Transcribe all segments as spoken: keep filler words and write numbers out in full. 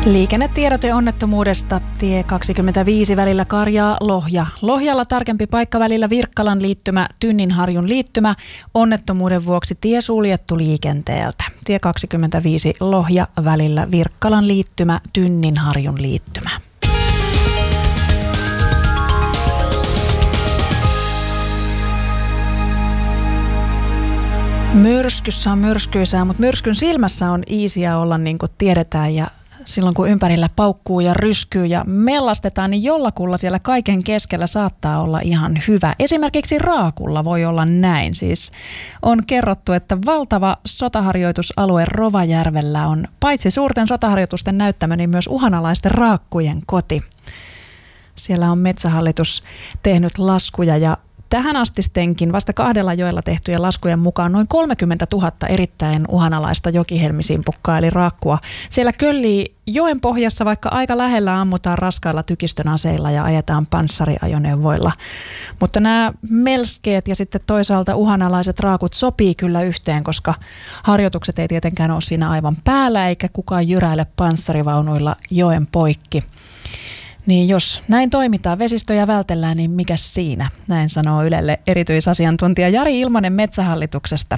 Liikennetiedote onnettomuudesta. Tie kaksikymmentäviisi välillä Karjaa Lohja. Lohjalla tarkempi paikka välillä Virkkalan liittymä, Tynninharjun liittymä. Onnettomuuden vuoksi tie suljettu liikenteeltä. Tie kaksikymmentäviisi Lohja välillä Virkkalan liittymä, Tynninharjun liittymä. Myrskyssä on myrskyisää, mutta myrskyn silmässä on iisiä olla, niin kuin tiedetään, ja silloin kun ympärillä paukkuu ja ryskyy ja mellastetaan, niin jollakulla siellä kaiken keskellä saattaa olla ihan hyvä. Esimerkiksi raakulla voi olla näin. Siis on kerrottu, että valtava sotaharjoitusalue Rovajärvellä on paitsi suurten sotaharjoitusten näyttämö, niin myös uhanalaisten raakkujen koti. Siellä on Metsähallitus tehnyt laskuja ja tähän astistenkin vasta kahdella joella tehtyjen laskujen mukaan noin kolmekymmentätuhatta erittäin uhanalaista jokihelmisimpukkaa eli raakkua. Siellä köllii joen pohjassa, vaikka aika lähellä ammutaan raskailla tykistön aseilla ja ajetaan panssariajoneuvoilla. Mutta nämä melskeet ja sitten toisaalta uhanalaiset raakut sopii kyllä yhteen, koska harjoitukset ei tietenkään ole siinä aivan päällä eikä kukaan jyräile panssarivaunuilla joen poikki. Niin jos näin toimitaan, vesistöjä vältellään, niin mikäs siinä? Näin sanoo Ylelle erityisasiantuntija Jari Ilmanen Metsähallituksesta.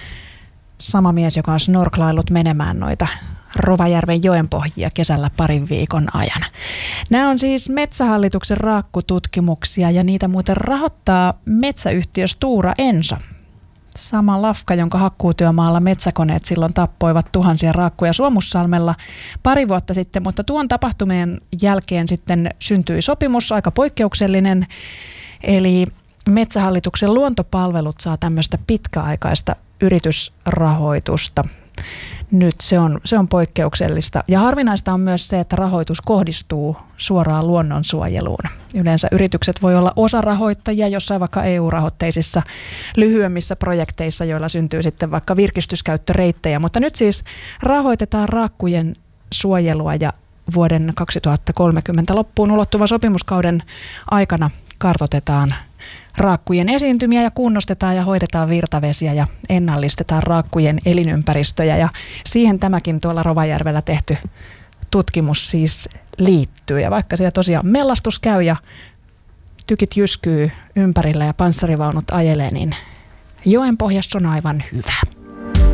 Sama mies, joka on snorklaillut menemään noita Rovajärven joenpohjia kesällä parin viikon ajan. Nämä on siis Metsähallituksen raakkututkimuksia ja niitä muuten rahoittaa metsäyhtiö Stora Enso. Sama lafka, jonka hakkuutyömaalla metsäkoneet silloin tappoivat tuhansia raakkuja Suomussalmella pari vuotta sitten, mutta tuon tapahtumien jälkeen sitten syntyi sopimus, aika poikkeuksellinen, eli Metsähallituksen luontopalvelut saa tämmöistä pitkäaikaista yritysrahoitusta. Nyt se on, se on poikkeuksellista. Ja harvinaista on myös se, että rahoitus kohdistuu suoraan luonnonsuojeluun. Yleensä yritykset voi olla osarahoittajia jossain vaikka E U-rahoitteisissa lyhyemmissä projekteissa, joilla syntyy sitten vaikka virkistyskäyttöreittejä. Mutta nyt siis rahoitetaan raakkujen suojelua ja vuoden kaksituhattakolmekymmentä loppuun ulottuvan sopimuskauden aikana kartoitetaan raakkujen esiintymiä ja kunnostetaan ja hoidetaan virtavesiä ja ennallistetaan raakkujen elinympäristöjä. Ja siihen tämäkin tuolla Rovajärvellä tehty tutkimus siis liittyy. Ja vaikka siellä tosiaan mellastus käy ja tykit jyskyy ympärillä ja panssarivaunut ajelee, niin joen pohjassa on aivan hyvä.